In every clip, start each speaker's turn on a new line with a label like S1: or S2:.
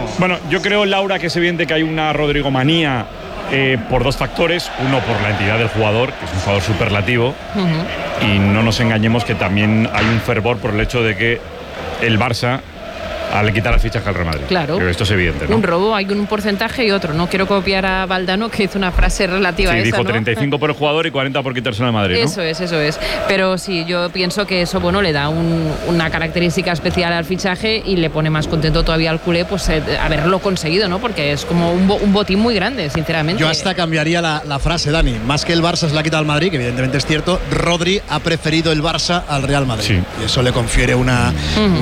S1: Bueno, yo creo, Laura, que es evidente que hay una Rodrigo manía por dos factores. Uno, por la entidad del jugador, que es un jugador superlativo. Y no nos engañemos que también hay un fervor por el hecho de que el Barça al quitar el fichaje al Real Madrid.
S2: Claro.
S1: Pero esto es evidente, ¿no?
S2: Un robo, hay un porcentaje y otro. No quiero copiar a Valdano, que hizo una frase relativa a esa,
S1: dijo
S2: ¿no?
S1: 35 por el jugador y 40 por quitárselo al Madrid, ¿no?
S2: Eso es. Pero sí, yo pienso que eso, bueno, le da una característica especial al fichaje y le pone más contento todavía al culé, pues haberlo conseguido, ¿no? Porque es como un botín muy grande, sinceramente.
S3: Yo hasta cambiaría la frase, Dani. Más que el Barça se la ha quitado al Madrid, que evidentemente es cierto, Rodri ha preferido el Barça al Real Madrid.
S1: Sí.
S3: Y eso le confiere una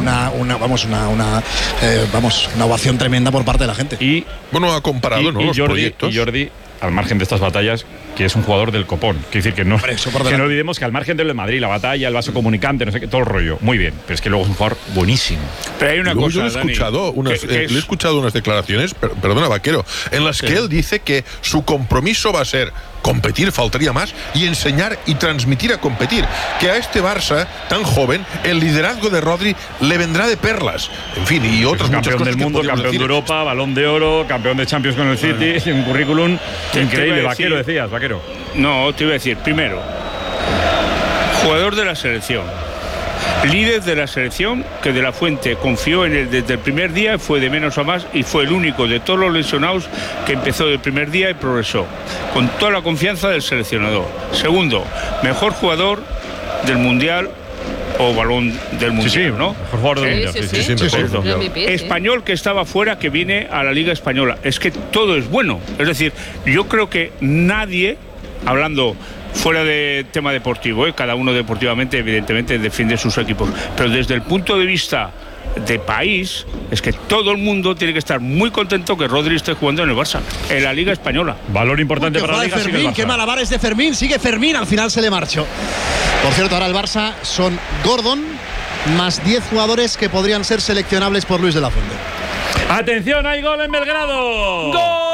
S3: ovación tremenda por parte de la gente.
S1: Y
S4: bueno, ha comparado, ¿no?
S1: Y
S4: los proyectos.
S1: Y Jordi, al margen de estas batallas, que es un jugador del copón. Quiere decir que no olvidemos que al margen de lo de Madrid, la batalla, el vaso comunicante, no sé qué, todo el rollo. Muy bien, pero es que luego es un jugador buenísimo.
S5: Pero hay una cosa,
S4: yo le he escuchado unas declaraciones, perdona, Vaquero, en las que él dice que su compromiso va a ser competir, faltaría más, y enseñar y transmitir a competir. Que a este Barça tan joven, el liderazgo de Rodri le vendrá de perlas. En fin, y otras muchas
S1: campeón
S4: cosas
S1: del mundo, campeón de Europa, Balón de Oro, campeón de Champions con el City, un currículum increíble. Vaquero, decías, Vaquero.
S5: No, te iba a decir, primero, jugador de la selección, líder de la selección, que De La Fuente confió en él desde el primer día, fue de menos a más y fue el único de todos los lesionados que empezó del primer día y progresó, con toda la confianza del seleccionador. Segundo, mejor jugador del Mundial o Balón del Mundial, ¿no?
S1: Mejor jugador del Mundial.
S5: Español que estaba fuera, que viene a la Liga Española. Es que todo es bueno. Es decir, yo creo que nadie, hablando fuera de tema deportivo, cada uno deportivamente evidentemente defiende sus equipos, pero desde el punto de vista de país, es que todo el mundo tiene que estar muy contento que Rodri esté jugando en el Barça, en la Liga Española.
S1: Valor importante para la Liga.
S3: Fermín, qué malabares de Fermín, sigue Fermín, al final se le marchó. Por cierto, ahora el Barça son Gordon más 10 jugadores que podrían ser seleccionables por Luis de la Fuente.
S1: Atención, hay gol en Belgrado.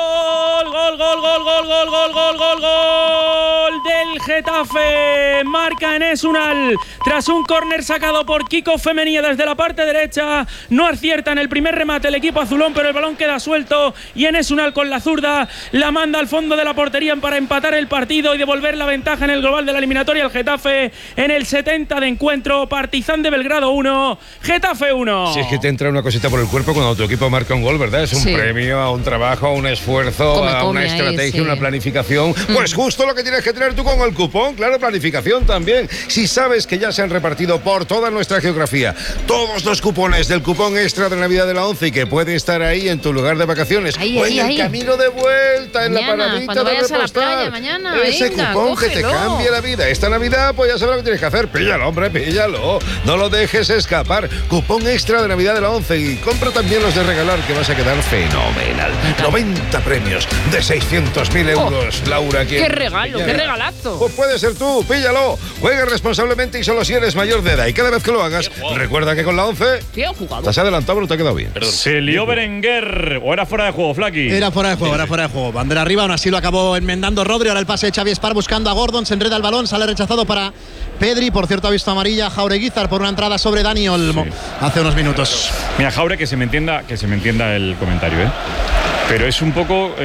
S6: Gol del Getafe. Marca Enes Unal tras un córner sacado por Kiko Femenía desde la parte derecha. No acierta en el primer remate el equipo azulón, pero el balón queda suelto y Enes Unal con la zurda la manda al fondo de la portería para empatar el partido y devolver la ventaja en el global de la eliminatoria al Getafe en el 70 de encuentro. Partizan de Belgrado 1, Getafe 1.
S7: Si es que te entra una cosita por el cuerpo cuando tu equipo marca un gol, ¿verdad? Es un premio a un trabajo, a un esfuerzo, a una estrategia, una planificación. Pues justo lo que tienes que tener tú con el cupón. Claro, planificación también. Si sabes que ya se han repartido por toda nuestra geografía todos los cupones del cupón extra de Navidad de la 11 y que puede estar ahí en tu lugar de vacaciones o en el camino de vuelta, en
S2: mañana,
S7: la paradita
S2: cuando
S7: de
S2: vayas
S7: repostar.
S2: a la playa mañana,
S7: ese
S2: venga,
S7: cupón
S2: cógelo.
S7: que te cambie la vida. Esta Navidad, pues ya sabes lo que tienes que hacer. Píllalo, hombre, píllalo. No lo dejes escapar. Cupón extra de Navidad de la 11 y compra también los de regalar, que vas a quedar fenomenal. 90 premios de 600.000 euros, Laura.
S2: ¡Qué regalo, qué regalazo!
S7: Pues puede ser tú, píllalo. Juega responsablemente y solo si eres mayor de edad. Y cada vez que lo hagas, recuerda que con la 11
S2: ¿qué ha jugado?
S7: te has adelantado, pero te ha quedado bien.
S1: Se lió Berenguer. ¿O era fuera de juego, Flaqui?
S3: Era fuera de juego, era fuera de juego. Bandera arriba, aún así lo acabó enmendando Rodri. Ahora el pase de Xavi Espar buscando a Gordon. Se enreda el balón, sale rechazado para Pedri. Por cierto, ha visto amarilla Jaureguizar por una entrada sobre Dani Olmo hace unos minutos.
S1: Mira, Jaure, que se me entienda el comentario, pero es un poco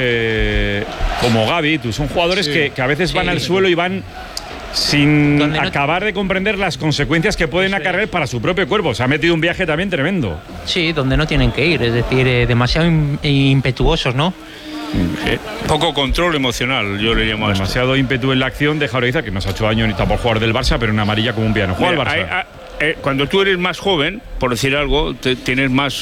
S1: como Gavi. Son jugadores que a veces van al suelo y van sin acabar de comprender las consecuencias que pueden acarrear para su propio cuerpo. Se ha metido un viaje también tremendo.
S8: Sí, donde no tienen que ir, es decir, demasiado impetuosos, ¿no?
S5: Poco control emocional, yo le llamo a
S1: demasiado ímpetu en la acción de Jaureguizar, que no se ha hecho daño ni tampoco jugador del Barça, pero una amarilla como un piano. Juega el Barça.
S5: Cuando tú eres más joven, por decir algo, tienes más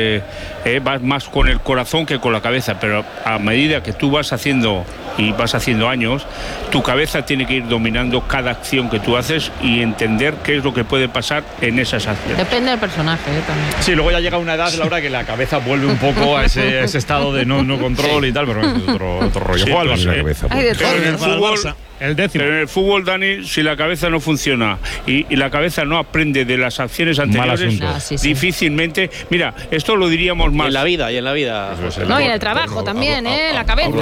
S5: vas más con el corazón que con la cabeza, pero a medida que tú vas haciendo años, tu cabeza tiene que ir dominando cada acción que tú haces y entender qué es lo que puede pasar en esas acciones.
S2: Depende del personaje también.
S1: Sí, luego ya llega una edad, Laura, que la cabeza vuelve un poco a ese estado de no control y tal, pero es otro rollo. Juega el Barça.
S5: Pero en el fútbol, pero en el fútbol, Dani, si la cabeza no funciona y la cabeza no aprende de las acciones anteriores, difícilmente. Mira, esto lo diríamos más.
S9: En la vida, y en la vida.
S2: No, y en el trabajo también, la cabeza.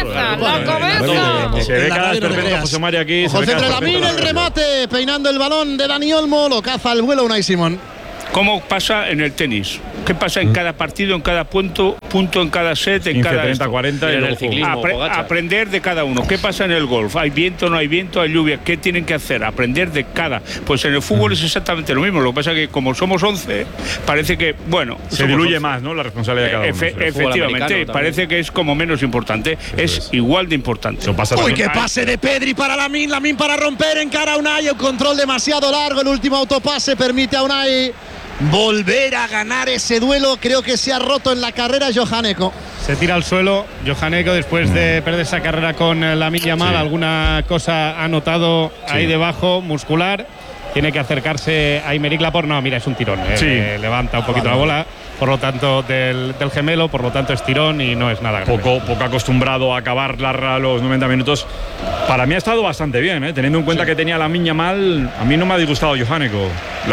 S1: Se ve cada vez perfecto José María aquí.
S3: José Trelamín, el remate, peinando el balón de Dani Olmo, lo caza al vuelo Unai Simón.
S5: ¿Cómo pasa en el tenis? ¿Qué pasa en cada partido, en cada punto, en cada set, en
S1: 15,
S5: cada
S1: 30, 40 y
S5: en
S1: luego
S5: el ciclismo? Aprender de cada uno. ¿Qué pasa en el golf? ¿Hay viento, no hay viento, hay lluvia? ¿Qué tienen que hacer? Aprender de cada. Pues en el fútbol es exactamente lo mismo. Lo que pasa es que como somos 11, parece que, bueno,
S1: se diluye 11. Más, ¿no? La responsabilidad de cada uno.
S5: Efectivamente, parece que es como menos importante. Es igual de importante.
S3: Uy, qué pase de Pedri para Lamine para romper, encara a Unai, el control demasiado largo, el último autopase permite a Unai volver a ganar ese duelo. Creo que se ha roto en la carrera Johaneko.
S9: Se tira al suelo Johaneko después de perder esa carrera con Lamine Yamal. Alguna cosa ha notado ahí debajo, muscular. Tiene que acercarse a Aymeric Laporte. No, mira, es un tirón. Levanta un poquito la bola, por lo tanto, del gemelo, por lo tanto, es tirón y no es nada grave.
S1: Poco acostumbrado a acabar los 90 minutos. Para mí ha estado bastante bien, teniendo en cuenta que tenía Lamine Yamal. A mí no me ha disgustado Johaneko.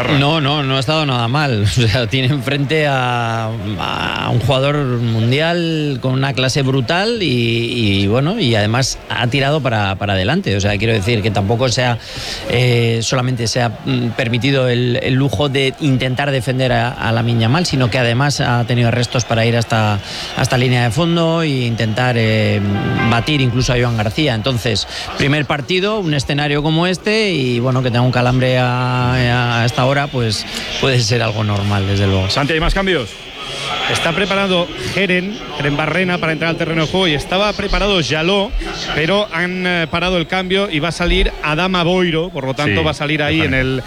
S10: No ha estado nada mal. O sea, tiene enfrente a un jugador mundial con una clase brutal y bueno, y además ha tirado para adelante. O sea, quiero decir que tampoco solamente se ha permitido el lujo de intentar defender a Lamine Yamal, sino que además ha tenido restos para ir hasta línea de fondo e intentar batir incluso a Joan García. Entonces, primer partido, un escenario como este, y bueno, que tenga un calambre a esta hora, pues puede ser algo normal, desde luego.
S1: Santi, ¿hay más cambios?
S9: Está preparado Jeren Barrena para entrar al terreno de juego y estaba preparado Jaló, pero han parado el cambio y va a salir Adama Boiro, por lo tanto va a salir ahí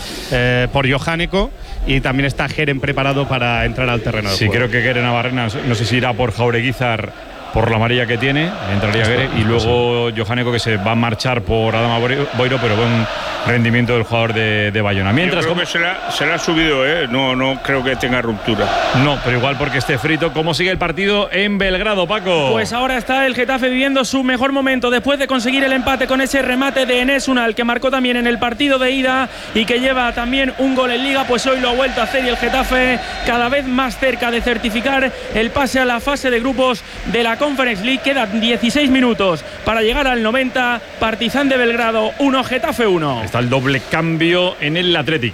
S9: por Johaneko, y también está Jeren preparado para entrar al terreno de juego.
S1: Sí, creo que Jeren Barrena, no sé si irá por Jaureguizar por la amarilla que tiene, entraría Jeren, y luego Johaneko, que se va a marchar por Adama Boiro, pero buen rendimiento del jugador de Bayona. Mientras,
S5: yo creo que se le ha subido, no creo que tenga ruptura.
S1: No, pero igual porque esté frito. ¿Cómo sigue el partido en Belgrado, Paco?
S6: Pues ahora está el Getafe viviendo su mejor momento después de conseguir el empate con ese remate de Enes Unal, que marcó también en el partido de ida y que lleva también un gol en Liga. Pues hoy lo ha vuelto a hacer, y el Getafe cada vez más cerca de certificar el pase a la fase de grupos de la Conference League. Quedan 16 minutos para llegar al 90. Partizan de Belgrado 1, Getafe 1.
S1: Está el doble cambio en el Athletic.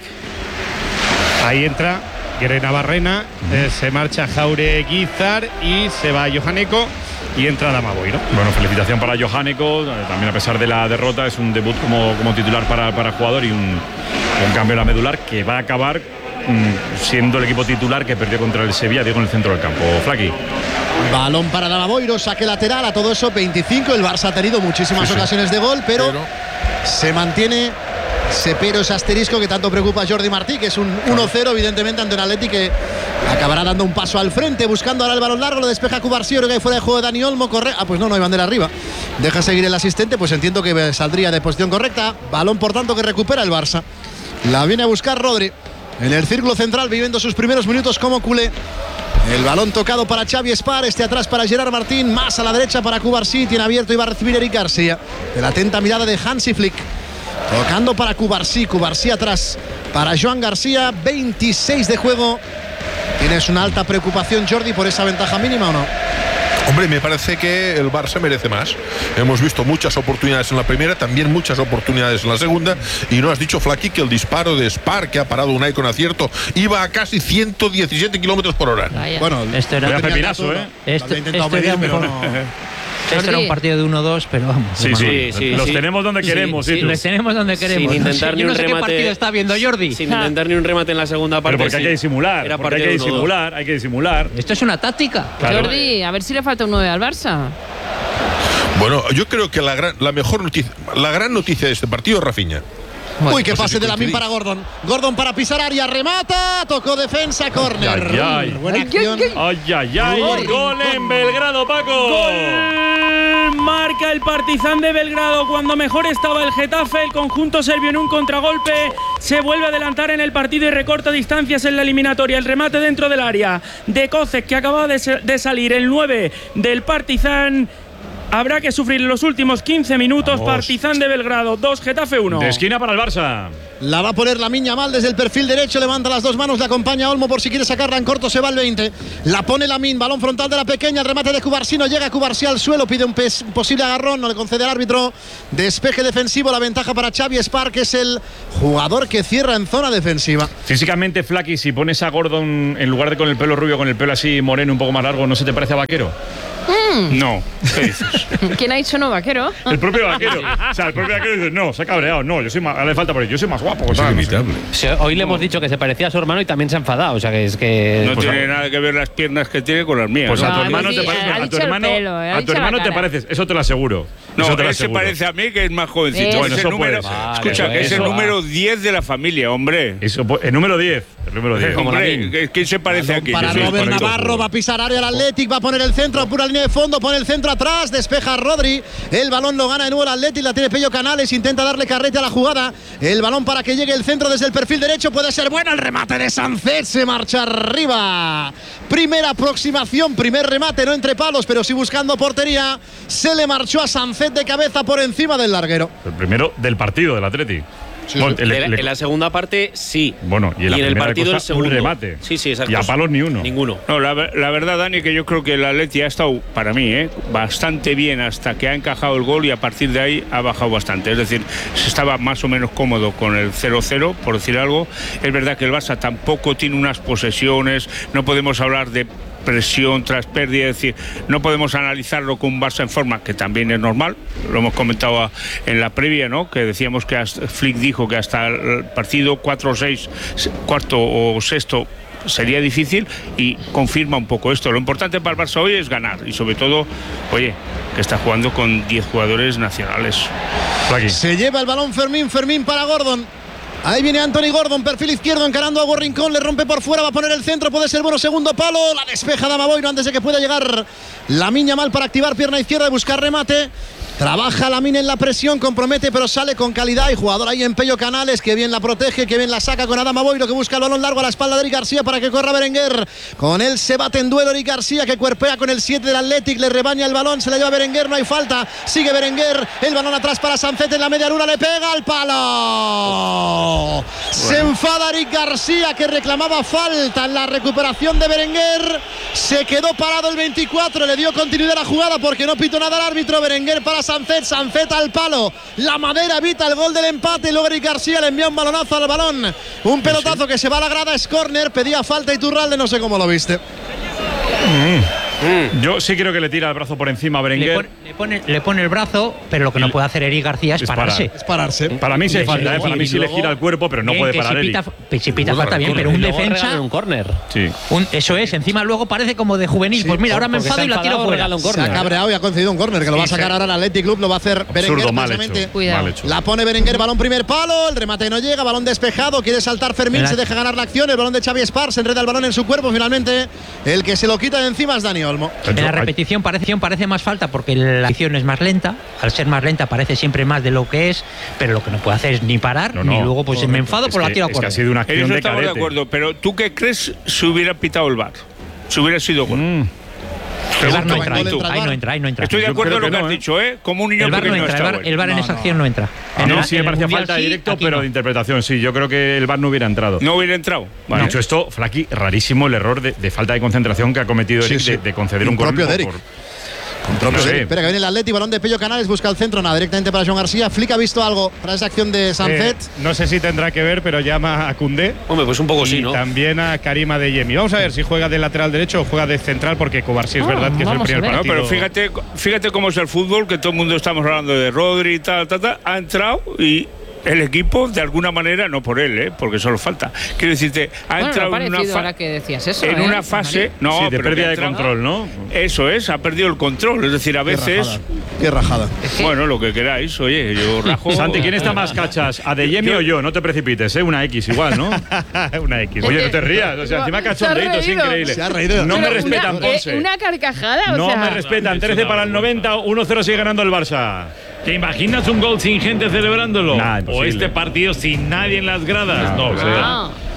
S9: Ahí entra Jeren Barrena, se marcha Jaureguizar y se va Johaneko y entra Adama Boiro.
S1: Bueno, felicitación para Johaneko, también a pesar de la derrota. Es un debut como titular para el jugador, y un cambio en la medular que va a acabar siendo el equipo titular que perdió contra el Sevilla, digo, en el centro del campo. Flaqui.
S3: Balón para Adama Boiro, saque lateral, a todo eso 25. El Barça ha tenido muchísimas ocasiones de gol, pero se mantiene ese asterisco que tanto preocupa a Jordi Martí, que es un 1-0 evidentemente ante un Atleti que acabará dando un paso al frente, buscando ahora el balón largo, lo despeja Cubarsí, que hay fuera de juego de Dani Olmo, corre. Pues no hay bandera arriba, deja seguir el asistente, pues entiendo que saldría de posición correcta. Balón por tanto que recupera el Barça, la viene a buscar Rodri en el círculo central, viviendo sus primeros minutos como culé. El balón tocado para Xavi Espar, atrás para Gerard Martín, más a la derecha para Cubarsí, tiene abierto y va a recibir Eric García, de la atenta mirada de Hansi Flick. Tocando para Cubarsí atrás para Joan García, 26 de juego. ¿Tienes una alta preocupación, Jordi, por esa ventaja mínima o no?
S4: Hombre, me parece que el Barça merece más. Hemos visto muchas oportunidades en la primera, también muchas oportunidades en la segunda, y no has dicho, Flaqui, que el disparo de Spar, que ha parado Unai con acierto, iba a casi 117 kilómetros por hora.
S10: Bueno, esto era
S1: pepinazo,
S10: Esto era un partido de 1-2, pero vamos.
S1: Sí. Los tenemos donde queremos.
S10: Sí, los tenemos donde queremos.
S11: Sin intentar ni un remate.
S10: ¿Qué partido está viendo Jordi?
S11: Sin intentar ni un remate en la segunda parte.
S1: Pero porque hay que disimular.
S10: Esto es una táctica.
S2: Claro. Jordi, a ver si le falta un 9 al Barça.
S4: Bueno, yo creo que la gran noticia de este partido es Rafinha.
S3: Uy, qué pase de Lamine para Gordon. Gordon para pisar área, remata, tocó defensa, córner. Buena acción.
S1: Gol en Belgrado, Paco.
S6: Gol marca el Partizan de Belgrado cuando mejor estaba el Getafe. El conjunto serbio en un contragolpe se vuelve a adelantar en el partido y recorta distancias en la eliminatoria. El remate dentro del área de Koces, que acaba de salir, el 9 del Partizan. habrá que sufrir los últimos 15 minutos. Partizan de Belgrado 2, Getafe 1.
S1: De esquina para el Barça.
S3: La va a poner Lamine Yamal desde el perfil derecho, levanta las dos manos, le acompaña Olmo por si quiere sacarla en corto, se va al 20. La pone Lamine, balón frontal de la pequeña, el remate de Cubarsí, no llega Cubarsí al suelo, pide un posible agarrón, no le concede al árbitro. Despeje defensivo, la ventaja para Xavi Espar, que es el jugador que cierra en zona defensiva.
S1: Físicamente, Flaky, si pones a Gordon en lugar de con el pelo rubio, con el pelo así moreno, un poco más largo, ¿no se te parece a Vaquero?
S5: No, ¿qué dices?
S2: ¿Quién ha dicho no, Vaquero?
S1: El propio Vaquero. O sea, el propio Vaquero dice, no, se ha cabreado, no, yo soy más, le falta por ello, yo soy más guapo.
S4: Es inimitable.
S11: Hoy le hemos dicho que se parecía a su hermano y también se ha enfadado, o sea que es que…
S5: No tiene nada que ver las piernas que tiene con las mías.
S1: Pues
S5: ¿no?
S1: a tu hermano te pareces, a tu hermano te pareces, eso te lo aseguro.
S5: No, él se parece a mí, que es más jovencito.
S1: Bueno,
S5: es el número, escucha, que es el número 10 de la familia, hombre.
S1: Eso, el número 10. El número 10.
S5: Hombre, ¿quién se parece aquí?
S3: Para Robert Navarro, va a pisar área el Athletic, va a poner el centro a pura línea de fondo, pone el centro atrás, despeja Rodri, el balón lo gana de nuevo el Athletic, la tiene Pello Canales, intenta darle carrete a la jugada, el balón para que llegue el centro desde el perfil derecho, puede ser bueno, el remate de Sancet, se marcha arriba. Primera aproximación, primer remate, no entre palos, pero sí buscando portería, se le marchó a Sancet de cabeza por encima del larguero.
S1: El primero del partido del Athletic.
S11: Sí, sí. En la segunda parte, sí.
S1: Bueno, y en
S11: el partido el segundo.
S1: Un remate.
S11: Sí, exacto.
S1: Y a palos ni uno.
S11: Ninguno.
S5: No, la verdad, Dani, que yo creo que el Atleti ha estado, para mí, bastante bien hasta que ha encajado el gol y a partir de ahí ha bajado bastante. Es decir, se estaba más o menos cómodo con el 0-0, por decir algo. Es verdad que el Barça tampoco tiene unas posesiones, no podemos hablar de presión tras pérdida, es decir, no podemos analizarlo con un Barça en forma, que también es normal, lo hemos comentado en la previa, ¿no? Que decíamos que Flick dijo que hasta el partido 4-6, cuarto o sexto sería difícil y confirma un poco esto. Lo importante para el Barça hoy es ganar y sobre todo, oye, que está jugando con 10 jugadores nacionales.
S3: Se lleva el balón Fermín para Gordon. Ahí viene Anthony Gordon, perfil izquierdo, encarando a Hugo Rincón, le rompe por fuera, va a poner el centro, puede ser bueno, segundo palo, la despeja Dama Boiro antes de que pueda llegar Lamine Yamal para activar pierna izquierda y buscar remate. Trabaja Lamine en la presión, compromete, pero sale con calidad. Y jugador ahí en Pello Canales, que bien la protege, que bien la saca con Adama Boiro, que busca el balón largo a la espalda de Eric García para que corra Berenguer. Con él se bate en duelo Eric García, que cuerpea con el 7 del Athletic, le rebaña el balón, se la lleva Berenguer, no hay falta. Sigue Berenguer, el balón atrás para Sancet en la media luna, le pega al palo. Se enfada Eric García, que reclamaba falta en la recuperación de Berenguer. Se quedó parado el 24, le dio continuidad a la jugada porque no pitó nada al árbitro. Berenguer para Sancet al palo, la madera evita el gol del empate y luego Eric García le envía un balonazo al balón, un pelotazo que se va a la grada, es córner, pedía falta Iturralde, no sé cómo lo viste.
S1: Yo sí creo que le tira el brazo por encima a Berenguer.
S8: Le pone el brazo, pero lo que no puede hacer Eric García es pararse.
S3: Es pararse.
S1: Para mí sí falta, para mí sí le gira el cuerpo, pero no puede parar Eric.
S8: Si pita falta bien, pero un defensa…
S11: un córner.
S1: Sí.
S8: Eso es, encima luego parece como de juvenil.
S3: Sí,
S8: pues mira, ahora me enfado y la tiro fuera.
S3: Se ha cabreado y ha concedido un córner, que lo va a sacar ahora el Athletic Club, lo va a hacer Berenguer precisamente.
S1: Mal hecho.
S3: La pone Berenguer, balón primer palo, el remate no llega, balón despejado, quiere saltar Fermín, se deja ganar la acción, el balón de Xavi Espar, se enreda el balón en su cuerpo, finalmente el que se lo quita de encima es Dani Olmo.
S8: En la repetición parece más falta porque la acción es más lenta, al ser más lenta parece siempre más de lo que es, pero lo que no puede hacer es ni parar, ni luego pues me enfado por la tiro a correr.
S1: Ha sido una acción de
S5: estamos de acuerdo, pero ¿tú qué crees si hubiera pitado el VAR? Si hubiera sido gol.
S8: El VAR no entra, ahí no entra.
S5: Estoy de acuerdo con lo que has dicho, como un niño pequeño.
S8: El VAR en esa acción no entra.
S1: A mí sí me parecía falta de directo, pero de interpretación sí. Yo creo que el VAR no hubiera entrado.
S5: No hubiera entrado.
S1: Vale. Dicho esto, Flaky, rarísimo el error de falta de concentración que ha cometido Eric de conceder un córner.
S3: No sé. Espera, que viene el Atleti, balón de Pello Canales, busca el centro, nada, directamente para Joan García. Flick ha visto algo tras esa acción de Sancet.
S9: No sé si tendrá que ver, pero llama a Koundé.
S11: Hombre, pues un poco sí, ¿no?
S9: Y también a Karim Adeyemi. Vamos a ver si juega de lateral derecho o juega de central, porque Cubarsí es verdad que es el primer partido.
S5: No, pero fíjate cómo es el fútbol, que todo el mundo estamos hablando de Rodri y tal, ha entrado y el equipo, de alguna manera, no por él, porque solo falta. Quiero decirte, ha entrado
S2: en una ahora que decías eso,
S5: en una fase, no,
S1: sí, de pérdida de control, ¿no?
S5: Eso es, ha perdido el control. Es decir, a veces.
S3: Qué rajada.
S5: Bueno, lo que queráis, oye, yo rajo.
S1: Santi, ¿quién está más cachas? ¿Adeyemi o yo? No te precipites, una X igual, ¿no?
S9: Una X.
S1: Oye, no te rías, o sea, encima cachondeito, es increíble.
S3: Se ha reído.
S1: No me respetan, Ponce.
S2: Una carcajada,
S1: no me respetan. 13 para el 90, 1-0 sigue ganando el Barça.
S12: ¿Te imaginas un gol sin gente celebrándolo?
S1: Nah,
S12: o este partido sin nadie en las gradas? No.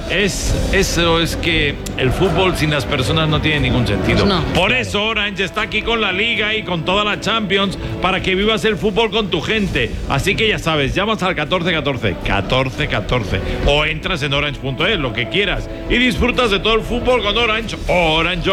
S12: eso es que el fútbol sin las personas no tiene ningún sentido.
S2: No.
S12: Por eso Orange está aquí con la Liga y con toda la Champions para que vivas el fútbol con tu gente. Así que ya sabes, llamas al 1414 o entras en orange.es, lo que quieras, y disfrutas de todo el fútbol con Orange. Orange.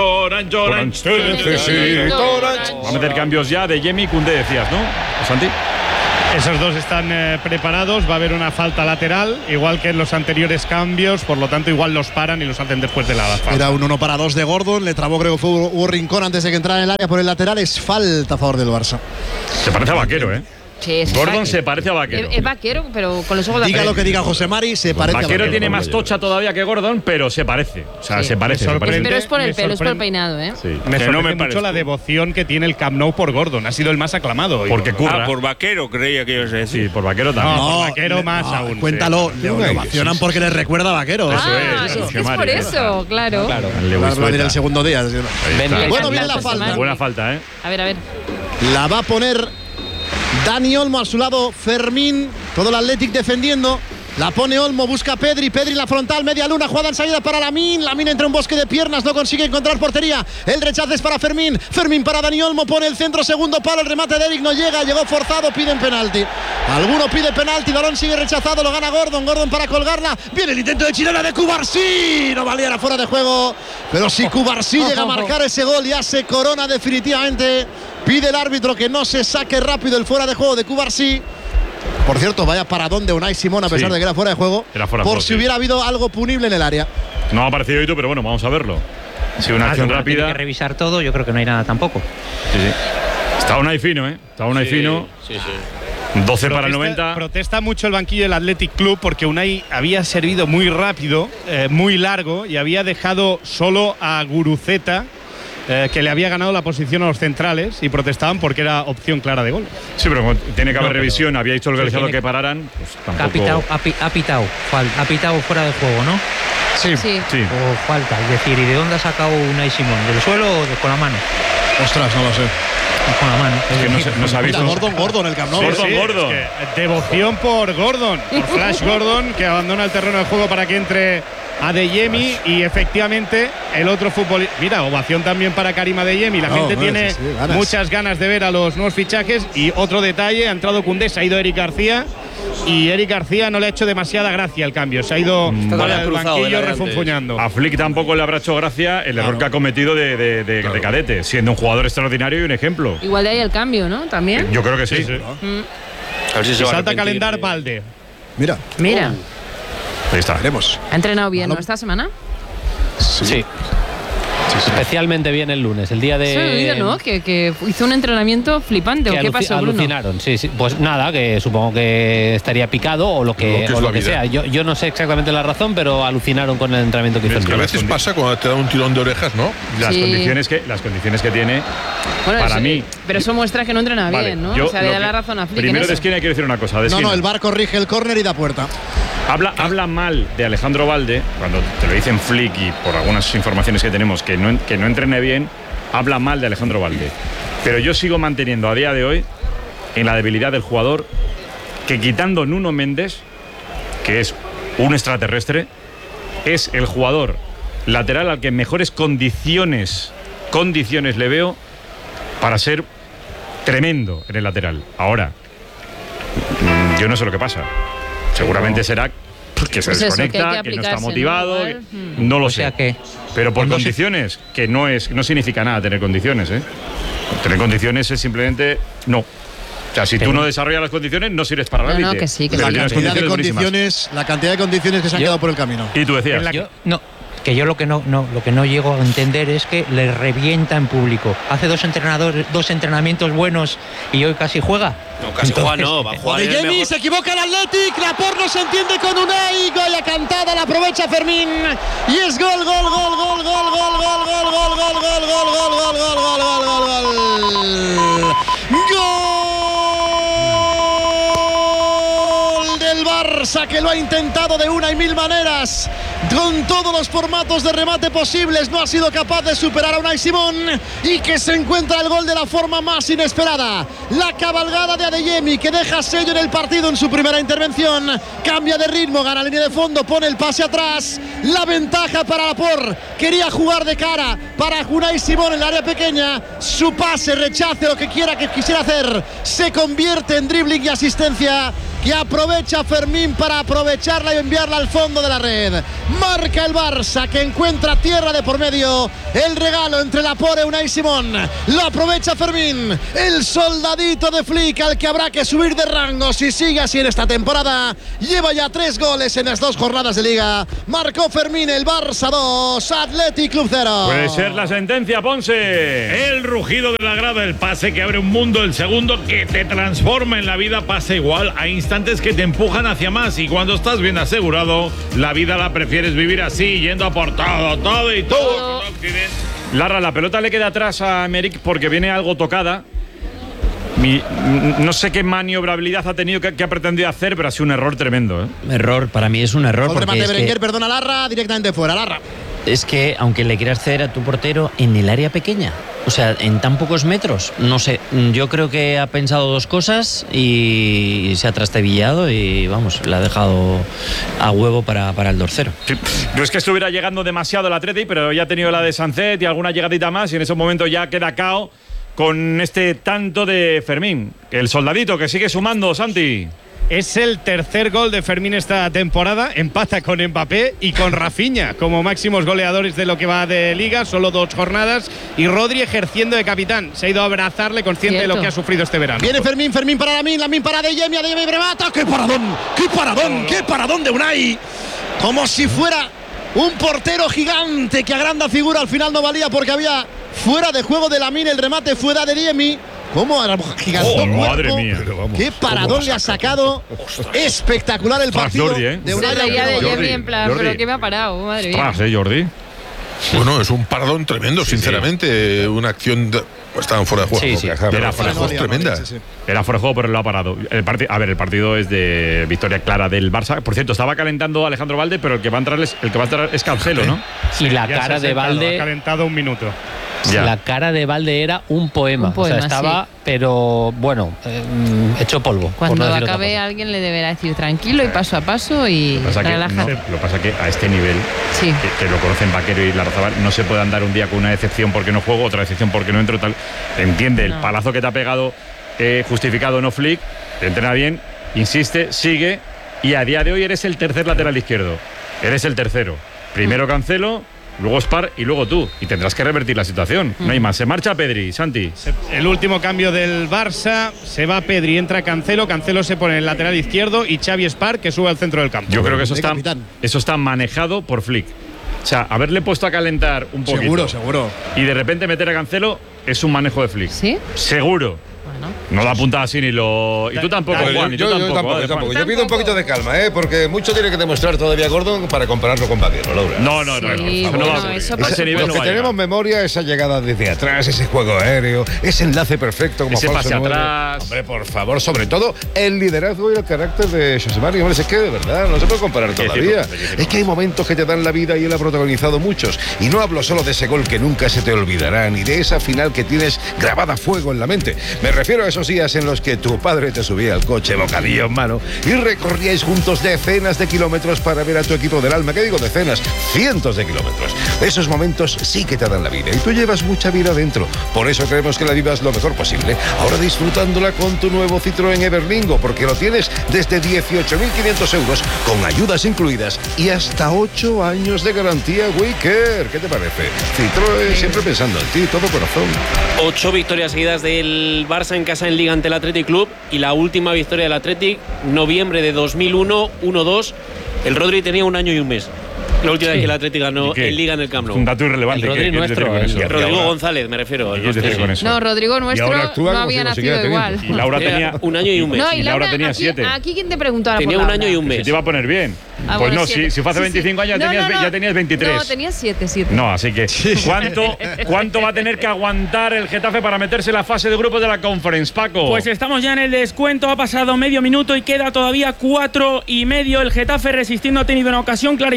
S1: Va a meter cambios ya de Yemi y Koundé, decías, ¿no, Santi?
S9: Esos dos están preparados, va a haber una falta lateral, igual que en los anteriores cambios, por lo tanto igual los paran y los hacen después de la falta.
S3: Era un 1-2 de Gordon, le trabó, creo que fue Hugo Rincón antes de que entrara en el área por el lateral, es falta a favor del Barça.
S1: Se parece a Vaquero, ¿eh?
S2: Sí,
S1: Gordon se parece a Vaquero.
S2: Es Vaquero, pero con los ojos de
S3: Diga lo que diga José Mari, se parece a
S1: Vaquero. Tiene más tocha todavía que Gordon, pero se parece. O sea, se parece.
S2: Pero es por el pelo, es por el peinado, ¿eh?
S1: Sí.
S9: Me sorprende mucho la devoción que tiene el Camp Nou por Gordon. Ha sido el más aclamado.
S1: Porque curra.
S5: Por Vaquero creía que ibas a decir.
S1: Sí, por Vaquero también.
S9: No, por Vaquero más aún.
S3: Cuéntalo, le ovacionan porque les recuerda a Vaquero.
S2: Es por eso, claro.
S3: Va a venir el segundo día. Bueno, viene la falta.
S1: Buena falta, ¿eh?
S2: A ver.
S3: La va a poner Dani Olmo, a su lado Fermín, todo el Athletic defendiendo. La pone Olmo, busca a Pedri en la frontal, media luna, jugada en salida para Lamine entre un bosque de piernas, no consigue encontrar portería. El rechazo es para Fermín para Dani Olmo, pone el centro, segundo palo, el remate de Eric no llega, llegó forzado, piden penalti. Alguno pide penalti, balón sigue rechazado, lo gana Gordon para colgarla. Viene el intento de chilena de Cubarsí, no valía, era fuera de juego. Pero si Cubarsí llega a marcar ese gol, ya se corona definitivamente. Pide el árbitro que no se saque rápido el fuera de juego de Cubarsí. Por cierto, vaya paradón de Unai Simón, a pesar de que era fuera de juego, por si hubiera habido algo punible en el área.
S1: No ha aparecido hoy, pero bueno, vamos a verlo. Si una acción rápida.
S8: Tiene que revisar todo, yo creo que no hay nada tampoco.
S1: Sí. Está Unai fino, ¿eh? Está Unai fino.
S5: Sí.
S1: 12 para el 90.
S9: Protesta mucho el banquillo del Athletic Club porque Unai había servido muy rápido, muy largo, y había dejado solo a Guruceta, que le había ganado la posición a los centrales, y protestaban porque era opción clara de gol.
S1: Sí, pero tiene que haber revisión. Había dicho el colegiado que pararan. Pues tampoco.
S8: Ha pitado fuera de juego, ¿no?
S3: Sí.
S8: O falta. Es decir, ¿y de dónde ha sacado Unai Simón? ¿Del suelo o con la mano?
S3: Ostras, no lo sé.
S8: Con la mano.
S1: Es que no se ha visto.
S3: Gordon, el Camp Nou.
S1: Gordon.
S9: Es que devoción por Gordon, por Flash Gordon, que abandona el terreno de juego para que entre Adeyemi, y efectivamente el otro futbolista. Mira, ovación también para Karim Adeyemi. La gente tiene muchas ganas de ver a los nuevos fichajes. Y otro detalle, ha entrado Koundé, se ha ido Eric García, y Eric García no le ha hecho demasiada gracia el cambio. Se ha ido al banquillo refunfuñando.
S1: A Flick tampoco le habrá hecho gracia el error que ha cometido de cadete, siendo un jugador extraordinario y un ejemplo.
S2: Igual de ahí el cambio, ¿no? También.
S1: Yo creo que sí.
S9: A ver si se salta a calentar Valde.
S3: Mira.
S1: Ahí está.
S3: Veremos.
S2: ¿Ha entrenado bien, ¿no, esta semana?
S11: Sí. Especialmente bien el lunes, el día de.
S2: Sí, ¿no? Que hizo un entrenamiento flipante. ¿O qué pasó, Bruno?
S11: Alucinaron, sí. Pues nada, que supongo que estaría picado o lo que sea. Yo no sé exactamente la razón, pero alucinaron con el entrenamiento que hizo.
S4: Es que a veces pasa cuando te da un tirón de orejas, ¿no?
S1: Las condiciones que tiene, bueno, para mí.
S2: Pero eso muestra que no entrena bien, ¿no? O sea, le da la razón a Flick.
S1: Primero de esquina hay que decir una cosa.
S3: No, el VAR corrige el córner y da puerta.
S1: Habla mal de Alejandro Valde, cuando te lo dicen Flick y por algunas informaciones que tenemos que no entrene bien, habla mal de Alejandro Valde. Pero yo sigo manteniendo a día de hoy en la debilidad del jugador que, quitando Nuno Méndez, que es un extraterrestre, es el jugador lateral al que mejores condiciones le veo para ser tremendo en el lateral. Ahora, yo no sé lo que pasa. Seguramente será que se desconecta, que no está motivado, no lo sé. Pero por condiciones, que no significa nada tener condiciones, ¿eh? Tener condiciones es simplemente no. O sea, si tú no desarrollas las condiciones, no sirves para la élite.
S2: No, que sí, que
S3: la cantidad de condiciones que se han quedado por el camino.
S1: Y tú decías.
S8: Yo lo que no llego a entender es que le revienta en público. Hace dos entrenamientos buenos y hoy casi juega.
S5: No, casi juega no, va a jugar.
S3: Adeyemi, se equivoca el Athletic, Laporte no se entiende con Unai, Goya cantada, la aprovecha Fermín y es gol del Barça, que lo ha intentado de una y mil maneras. con todos los formatos de remate posibles, no ha sido capaz de superar a Unai Simón, y que se encuentra el gol de la forma más inesperada. La cabalgada de Adeyemi, que deja sello en el partido en su primera intervención, cambia de ritmo, gana línea de fondo, pone el pase atrás, la ventaja para Laporte, quería jugar de cara para Unai Simón en el área pequeña, su pase, rechace, lo que quisiera hacer, se convierte en dribbling y asistencia, que aprovecha Fermín para aprovecharla y enviarla al fondo de la red. Marca el Barça, que encuentra tierra de por medio. El regalo entre Laporte y Unai Simón. Lo aprovecha Fermín, el soldadito de Flick, al que habrá que subir de rango si sigue así en esta temporada. Lleva ya 3 goles en las 2 jornadas de Liga. Marcó Fermín, el Barça 2, Athletic Club 0.
S1: Puede ser la sentencia, Ponce.
S12: El rugido de la grada, el pase que abre un mundo, el segundo que te transforma en la vida, pasa igual a instantes que te empujan hacia más, y cuando estás bien asegurado, la vida la prefieres vivir así, yendo a por todo y todo.
S1: Larra, la pelota le queda atrás a Emerick porque viene algo tocada. No sé qué maniobrabilidad ha tenido, qué ha pretendido hacer, pero ha sido un error tremendo, ¿eh?
S10: Error, para mí es un error.
S3: El remate de Berenguer, perdona, Larra, directamente fuera, Larra.
S10: Es que, aunque le quieras ceder a tu portero en el área pequeña, o sea, en tan pocos metros, no sé, yo creo que ha pensado 2 cosas y se ha trastabillado y, vamos, le ha dejado a huevo para el 2-0.
S1: Sí. No es que estuviera llegando demasiado el Atleti, pero ya ha tenido la de Sancet y alguna llegadita más, y en esos momentos ya queda cao con este tanto de Fermín. El soldadito que sigue sumando, Santi.
S9: Es el tercer gol de Fermín esta temporada, empata con Mbappé y con Rafinha como máximos goleadores de lo que va de Liga, solo 2 jornadas, y Rodri ejerciendo de capitán, se ha ido a abrazarle consciente de lo que ha sufrido este verano.
S3: Viene Fermín para Lamin para Adeyemi remata, ¡qué paradón de Unai! Como si fuera un portero gigante que a grande figura, al final no valía porque había fuera de juego de Lamin, el remate fue de Adeyemi. ¿Cómo? Gigantó
S1: madre mía.
S3: Qué paradón le ha sacado. Espectacular el partido
S2: de Unai. Se veía de Jamie en plan, pero ¿qué me ha parado? Madre mía.
S1: Jordi.
S4: Bueno, es un paradón tremendo, sinceramente. Una acción. Estaban fuera de juego.
S1: Sí. Era fuera de juego.
S4: Tremenda.
S1: Era fuera de juego, pero lo ha parado. El partido es de victoria clara del Barça. Por cierto, estaba calentando Alejandro Valde, pero el que va a entrar es Cancelo, ¿no?
S11: Y la cara de Valde.
S9: Ha calentado un minuto.
S1: Ya.
S11: La cara de Valde era un poema. O sea, estaba, pero bueno, hecho polvo.
S2: Cuando acabe, alguien le deberá decir tranquilo y paso a paso y relájate.
S1: Lo que pasa es que a este nivel, que lo conocen Vaquero y Larrazábal, no se puede andar un día con una decepción porque no juego, otra decepción porque no entro, tal. Entiende, el palazo que te ha pegado, justificado no Flick, te entrena bien, insiste, sigue, y a día de hoy eres el tercer lateral izquierdo. Eres el tercero. Primero Cancelo, luego Spar y luego tú. Y tendrás que revertir la situación. No hay más. Se marcha Pedri, Santi.
S9: El último cambio del Barça. Se va Pedri, entra Cancelo. Cancelo se pone en el lateral izquierdo y Xavi Spar, que sube al centro del campo.
S1: Yo creo que eso está manejado por Flick. O sea, haberle puesto a calentar un poquito.
S3: Seguro.
S1: Y de repente meter a Cancelo es un manejo de Flick.
S2: ¿Sí?
S1: Seguro. No da puntada así ni lo. Y tú tampoco, Juan.
S7: Yo tampoco. Yo pido un poquito de calma, porque mucho tiene que demostrar todavía Gordon para compararlo con Vaquero, Laura.
S1: No.
S7: Los que tenemos memoria, esa llegada desde atrás, ese juego aéreo, ese enlace perfecto como
S1: ese pase atrás.
S7: Hombre, por favor, sobre todo el liderazgo y el carácter de José María. Hombre, es que de verdad no se puede comparar todavía. Es que hay momentos que te dan la vida y él ha protagonizado muchos. Y no hablo solo de ese gol que nunca se te olvidará, ni de esa final que tienes grabada a fuego en la mente. Me refiero a esos días en los que tu padre te subía al coche, bocadillo en mano, y recorríais juntos decenas de kilómetros para ver a tu equipo del alma. ¿Qué digo decenas? Cientos de kilómetros. Esos momentos sí que te dan la vida y tú llevas mucha vida dentro. Por eso queremos que la vivas lo mejor posible. Ahora disfrutándola con tu nuevo Citroën Everlingo, porque lo tienes desde 18.500 euros, con ayudas incluidas y hasta 8 años de garantía Wicker. ¿Qué te parece? Citroën, siempre pensando en ti, todo corazón.
S13: 8 victorias seguidas del Barça en casa en Liga ante el Athletic Club, y la última victoria del Athletic, noviembre de 2001, 1-2. El Rodri tenía 1 año y 1 mes. La última vez que el Atlético ganó en Liga en el Camp Nou.
S1: Un dato irrelevante.
S13: El Rodri nuestro. Rodrigo González, me refiero.
S2: No, Rodrigo nuestro no había nacido igual.
S1: Y Laura tenía
S13: 1 año y 1 mes.
S2: No, y
S1: Laura tenía 7.
S2: Aquí quién te preguntó ahora.
S13: Tenía 1 año y 1 mes.
S1: Se te iba a poner bien. Pues no, si fue hace 25 años ya tenías 23.
S2: No, tenías 7.
S1: No, así que ¿cuánto va a tener que aguantar el Getafe para meterse en la fase de grupos de la Conference, Paco?
S6: Pues estamos ya en el descuento, ha pasado medio minuto y queda todavía 4 y medio. El Getafe resistiendo, ha tenido una ocasión clarísima en las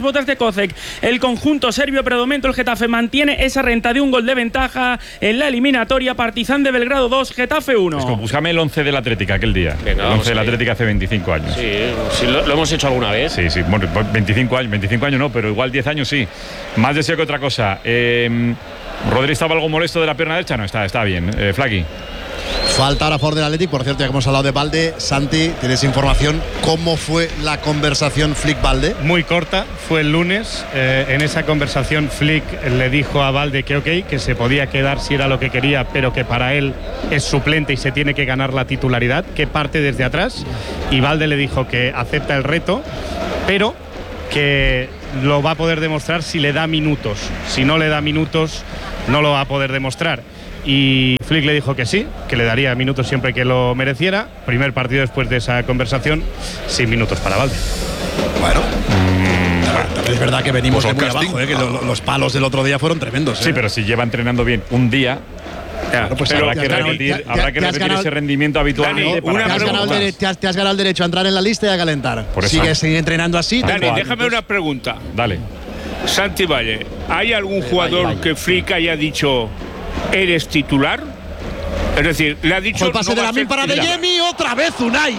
S6: botas de Kocek el conjunto serbio, pero de momento el Getafe mantiene esa renta de un gol de ventaja en la eliminatoria. Partizan de Belgrado 2, Getafe 1.
S1: Es como, búscame el 11 del Atlético aquel día.
S13: Venga,
S1: el 11 del Atlético hace 25 años.
S13: Sí, lo hemos hecho alguna vez.
S1: Sí, bueno, 25 años no, pero igual 10 años sí. Más deseo que otra cosa. Rodri estaba algo molesto de la pierna derecha, no, está bien. Flaky.
S3: Falta ahora a favor del Athletic. Por cierto, ya que hemos hablado de Balde, Santi, ¿tienes información? ¿Cómo fue la conversación Flick-Balde?
S9: Muy corta, fue el lunes. En esa conversación Flick le dijo a Balde que ok, que se podía quedar si era lo que quería, pero que para él es suplente y se tiene que ganar la titularidad, que parte desde atrás. Y Balde le dijo que acepta el reto, pero que lo va a poder demostrar si le da minutos. Si no le da minutos, no lo va a poder demostrar. Y Flick le dijo que sí, que le daría minutos siempre que lo mereciera. Primer partido después de esa conversación, sin minutos para Balde.
S3: Bueno, es verdad que venimos de muy abajo, que los palos del otro día fueron tremendos.
S1: Sí, pero si lleva entrenando bien un día, pues habrá que repetir ese rendimiento habitual.
S3: Te has ganado el derecho a entrar en la lista y a calentar. Sigues entrenando así.
S5: Dani, déjame una pregunta.
S1: Dale.
S5: Santi Valle, ¿hay algún jugador que Flick haya dicho eres titular? Es decir, le ha dicho.
S3: El pase de Lamin para Adeyemi, otra vez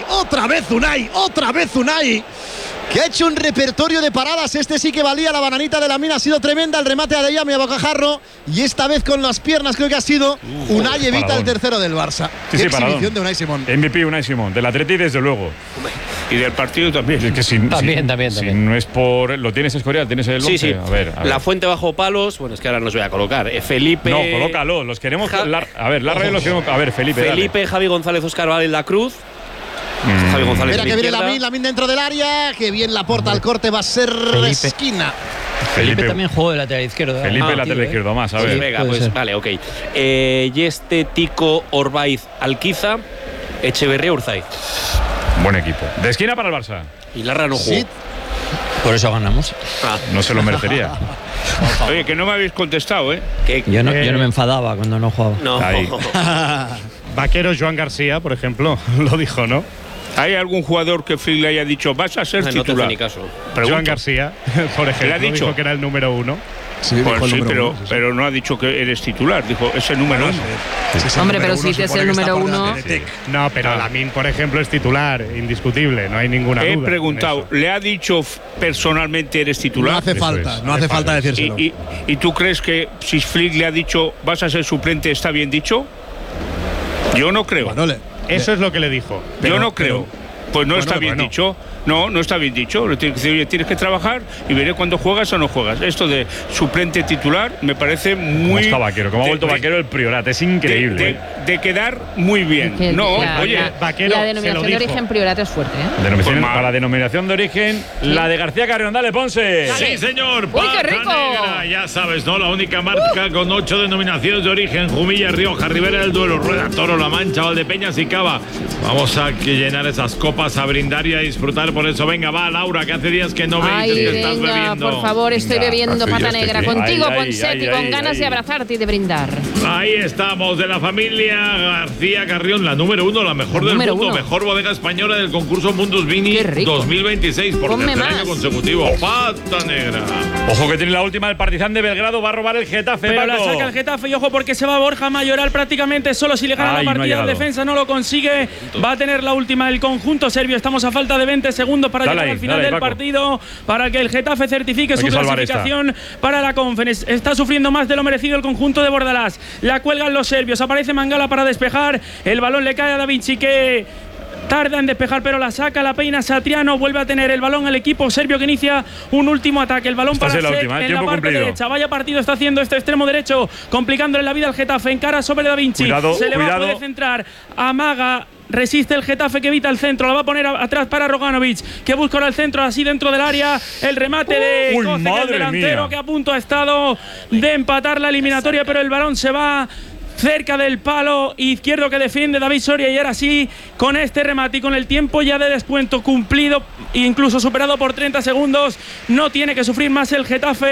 S3: Unai, que ha hecho un repertorio de paradas. Este sí que valía, la bananita de Lamin ha sido tremenda, el remate de Adeyemi a bocajarro, y esta vez con las piernas creo que ha sido Unai evita paradón. El tercero del Barça.
S1: Sí,
S3: exhibición de Unai Simón.
S1: MVP Unai Simón, del Atleti desde luego.
S5: Y del partido también.
S1: Es que también. No es por. ¿Lo tienes Escorial? ¿Tienes el 11?
S13: Sí.
S1: A ver.
S13: La fuente bajo palos. Bueno, es que ahora nos voy a colocar. Felipe.
S1: No, colócalo. Los queremos. A ver, Larra los queremos. A ver, Felipe.
S13: Dale. Javi González, Óscar Vale en la cruz. Javi González.
S3: Mira que viene Lamin dentro del área. Que bien la porta al corte. Va a ser esquina.
S10: Felipe también jugó de lateral izquierdo.
S1: Felipe lateral izquierdo más. A ver.
S13: Sí, venga, pues vale, ok. Yeste, Tico, Orbaiz, Alquiza, Echeverría, Urzaiz.
S1: Buen equipo. De esquina para el Barça.
S13: Y Larra no jugó.
S10: Sí. Por eso ganamos.
S1: No se lo merecería.
S5: Oye, que no me habéis contestado, ¿eh?
S10: Yo no me enfadaba cuando no jugaba.
S13: No.
S9: Vaquero Joan García, por ejemplo, lo dijo, ¿no?
S5: ¿Hay algún jugador que Flick le haya dicho vas a ser titular?
S13: No te ni caso.
S9: Joan García, por ejemplo, dijo que era el número 1.
S5: Sí, pero no ha dicho que eres titular, dijo es el número 1.
S2: Hombre, pero si es el número 1.
S9: No, pero Lamin, por ejemplo, es titular, indiscutible, no hay ninguna duda.
S5: He preguntado, ¿le ha dicho personalmente eres titular?
S3: No hace falta decírselo.
S5: ¿Y tú crees que si Flick le ha dicho vas a ser suplente, está bien dicho? Yo no creo.
S3: Bueno,
S9: eso es lo que le dijo.
S5: Yo no creo. Pues no está bien dicho. No está bien dicho. Le tienes que decir, oye, tienes que trabajar y veré cuándo juegas o no juegas. Esto de suplente titular me parece muy.
S1: Como ha vuelto Vaquero el Priorat, es increíble.
S5: De quedar muy bien.
S2: Vaquero. La denominación de origen Priorat es fuerte, ¿eh?
S1: Para la denominación de origen, la de García Carrión. Dale, Ponce.
S12: Dale. Sí, señor.
S2: ¡Uy, qué rico!
S12: Negra, ya sabes, ¿no? La única marca con 8 denominaciones de origen: Jumilla, Rioja, Ribera del Duero, Rueda, Toro, La Mancha, Valdepeñas y Cava. Vamos a llenar esas copas, a brindar y a disfrutar. Por eso, venga, va, Laura, que hace días que no me dices que estás bebiendo.
S2: Por favor, estoy bebiendo pata negra contigo, Ponsetti, con ganas de abrazarte y de brindar.
S12: Ahí estamos, de la familia García Carrión, la número 1, la mejor del mundo, mejor bodega española del concurso Mundus Vini 2026, por tercer año consecutivo. Pata negra.
S1: Ojo que tiene la última, el Partizan de Belgrado va a robar el Getafe.
S6: Pero la saca el Getafe y ojo porque se va Borja Mayoral prácticamente solo. Si le gana la partida en defensa no lo consigue. Va a tener la última el conjunto serbio. Estamos a falta de 20 segundos para llegar al final del partido, para que el Getafe certifique su clasificación para la Conference. Está sufriendo más de lo merecido el conjunto de Bordalás. La cuelgan los serbios. Aparece Mangala para despejar. El balón le cae a Da Vinci, que tarda en despejar, pero la saca, la peina Satriano. Vuelve a tener el balón el equipo serbio, que inicia un último ataque. El balón para Sek en la parte derecha. Vaya partido está haciendo este extremo derecho, complicándole la vida al Getafe. Encara sobre Da Vinci. Se le va a poder centrar. Amaga. Resiste el Getafe, que evita el centro. La va a poner atrás para Roganovic, que busca ahora el centro así dentro del área. El remate de Kocek, el delantero, que a punto ha estado de empatar la eliminatoria, pero el balón se va cerca del palo izquierdo que defiende David Soria. Y ahora sí, con este remate y con el tiempo ya de descuento cumplido, incluso superado por 30 segundos, no tiene que sufrir más el Getafe.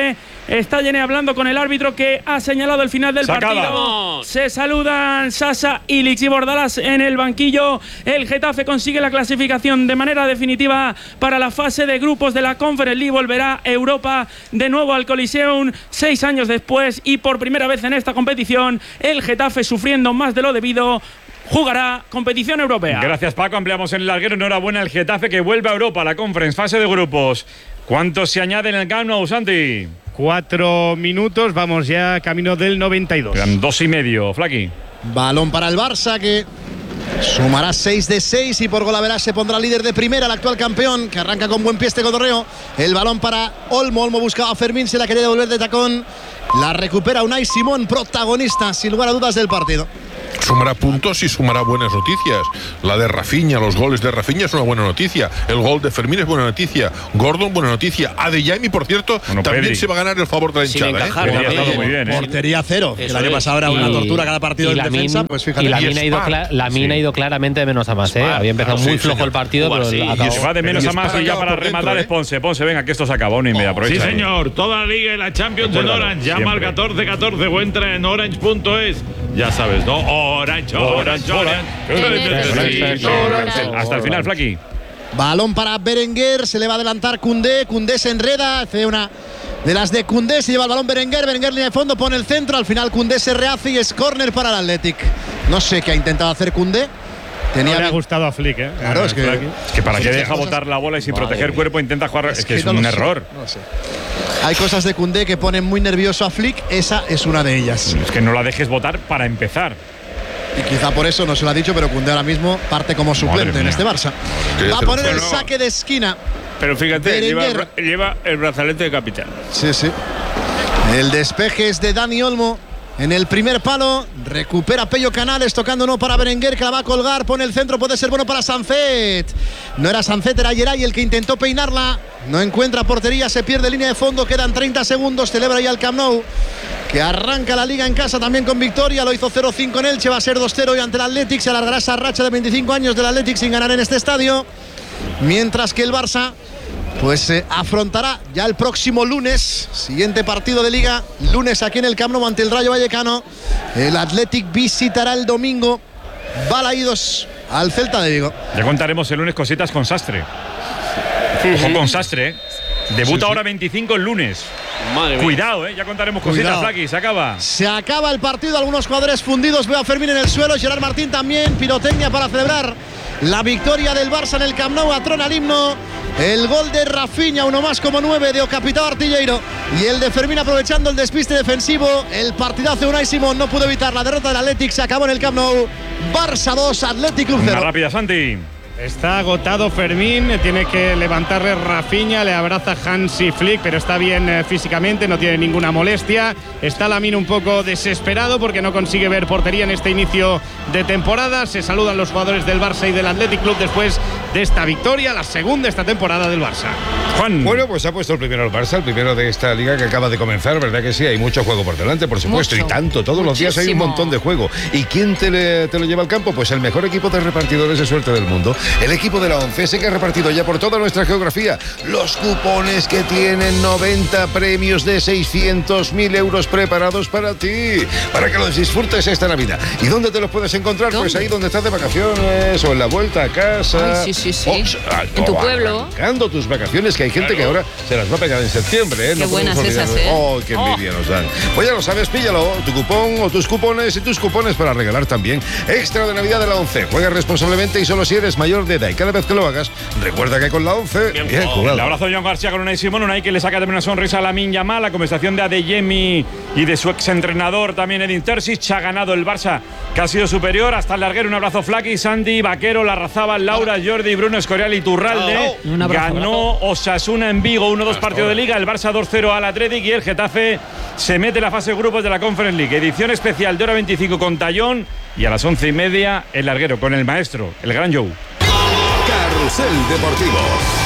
S6: Está Yene hablando con el árbitro que ha señalado el final del partido. Se saludan Sasa, Ilic y Bordalas en el banquillo. El Getafe consigue la clasificación de manera definitiva para la fase de grupos de la Conference League. Volverá Europa de nuevo al Coliseum 6 años después, y por primera vez en esta competición el Getafe, sufriendo más de lo debido, jugará competición europea.
S1: Gracias, Paco. Ampliamos en el larguero. Enhorabuena al Getafe, que vuelve a Europa, a la Conference, fase de grupos. ¿Cuántos se añaden en el Camp Nou, Santi?
S9: 4 minutos, vamos ya camino del 92.
S1: Quedan 2,5, Flaqui.
S3: Balón para el Barça, que sumará 6 de 6 y por golaveras se pondrá líder de primera, el actual campeón, que arranca con buen pie este cotorreo. El balón para Olmo. Olmo buscaba a Fermín, se la quería devolver de tacón. La recupera Unai Simón, protagonista sin lugar a dudas del partido.
S4: Sumará puntos y sumará buenas noticias. La de Rafinha, los goles de Rafinha es una buena noticia. El gol de Fermín es buena noticia. Gordon, buena noticia. Adeyemi, por cierto, también
S1: Pedri
S4: se va a ganar el favor de la hinchada.
S1: Muy bien,
S3: Portería cero. El año pasado era una tortura cada partido en defensa. Pues fíjate.
S11: Y Lamine ha ido claramente de menos a más. Había empezado muy flojo el partido, pero
S1: acabó. Va de menos a más, y ya para rematar es Ponce. Ponce, venga, que esto se acaba. 1,5. Aprovecha.
S12: Sí, señor. Toda la liga y la Champions en Orange. Llama al 1414 o entra en orange.es. Ya sabes, ¿no? Orange.
S1: Hasta el final, Flaqui.
S3: Balón para Berenguer, se le va a adelantar Koundé. Koundé se enreda, hace una de las de Koundé, se lleva el balón Berenguer. Berenguer línea de fondo, pone el centro. Al final Koundé se rehace y es córner para el Athletic. No sé qué ha intentado hacer Koundé.
S9: No le ha gustado a Flick, ¿eh?
S3: Claro, es
S1: que para qué deja botar la bola y sin proteger cuerpo intenta jugar. Es que es un error.
S3: No sé. Hay cosas de Koundé que ponen muy nervioso a Flick. Esa es una de ellas.
S1: Es que no la dejes botar para empezar.
S3: Y quizá por eso no se lo ha dicho, pero Koundé ahora mismo parte como suplente en este Barça. Va a poner el saque de esquina.
S5: Pero fíjate, lleva el brazalete de capitán.
S3: Sí, sí. El despeje es de Dani Olmo. En el primer palo, recupera Pello Canales, tocando no para Berenguer, que la va a colgar, pone el centro, puede ser bueno para Sancet. No era Sancet, era Geray el que intentó peinarla. No encuentra portería, se pierde línea de fondo, quedan 30 segundos, celebra ya el Camp Nou, que arranca la liga en casa también con victoria. Lo hizo 0-5 en Elche, va a ser 2-0 hoy ante el Athletic. Se alargará esa racha de 25 años del Athletic sin ganar en este estadio. Mientras que el Barça pues afrontará ya el próximo lunes, siguiente partido de liga, lunes aquí en el Camp Nou ante el Rayo Vallecano. El Athletic visitará el domingo Balaídos al Celta de Vigo.
S1: Ya contaremos el lunes cositas con Sastre. Ojo con Sastre, debuta ahora 25 el lunes.
S13: Madre
S1: Cuidado, ya contaremos cositas, Flaqui. Se acaba.
S3: Se acaba el partido, algunos jugadores fundidos. Veo a Fermín en el suelo, Gerard Martín también. Pirotecnia para celebrar la victoria del Barça en el Camp Nou. Atrona el himno. El gol de Rafinha, uno más como 9 de Ocapitao Artilleiro. Y el de Fermín aprovechando el despiste defensivo. El partidazo de Unai Simón no pudo evitar la derrota del Athletic. Se acabó en el Camp Nou. Barça 2, Athletic Club 0.
S1: Una rápida, Santi.
S9: Está agotado Fermín, tiene que levantarle Rafinha, le abraza Hansi Flick, pero está bien físicamente, no tiene ninguna molestia. Está Lamine un poco desesperado porque no consigue ver portería en este inicio de temporada. Se saludan los jugadores del Barça y del Athletic Club después de esta victoria, la segunda esta temporada del Barça.
S7: Juan. Bueno, pues ha puesto el primero el Barça, el primero de esta liga que acaba de comenzar, ¿verdad que sí? Hay mucho juego por delante, por supuesto, y tanto, todos los días hay un montón de juego. ¿Y quién te lo lleva al campo? Pues el mejor equipo de repartidores de suerte del mundo. El equipo de la ONCE, ese que ha repartido ya por toda nuestra geografía los cupones que tienen 90 premios de 600.000 euros preparados para ti, para que los disfrutes esta Navidad. ¿Y dónde te los puedes encontrar? Pues ahí donde estás de vacaciones o en la vuelta a casa.
S2: Ay, sí. En tu pueblo.
S7: Arrancando tus vacaciones, que hay gente que ahora se las va a pegar en septiembre.
S2: Qué buenas esas,
S7: Oh, qué envidia nos dan. Pues ya lo sabes, píllalo, tu cupón o tus cupones y tus cupones para regalar también. Extra de Navidad de la ONCE. Juega responsablemente y solo si eres mayor de edad. Y cada vez que lo hagas, recuerda que con la ONCE, bien jugado.
S1: El abrazo de John García con Unai Simón, Unai que le saca también una sonrisa a Lamine Yamal. La conversación de Adeyemi y de su exentrenador también Edin Terzic. Ha ganado el Barça, que ha sido superior. Hasta el larguero, un abrazo Flaqui, Sandy, Vaquero, Larrazábal, Laura, Jordi, Bruno, Escorial y Turralde. Ganó Osasuna en Vigo, 1-2 partido de liga. El Barça 2-0 al Athletic y el Getafe se mete en la fase de grupos de la Conference League. Edición especial de hora 25 con Tallón y a las 11:30 el larguero con el maestro, el gran Joe.
S14: Carrusel Deportivo.